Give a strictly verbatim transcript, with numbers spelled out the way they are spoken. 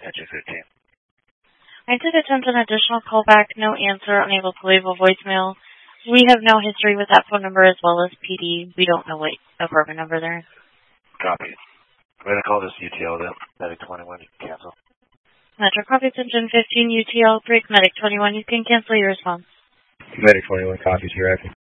Engine fifteen. I did attempt an additional callback, no answer, unable to leave a voicemail. We have no history with that phone number as well as P D. We don't know what apartment number there is. Copy. I'm going to call this U T L then. Medic twenty-one, you can cancel. Metro copies engine fifteen, U T L, break Medic twenty-one, you can cancel your response. Medic twenty-one copies, you're active.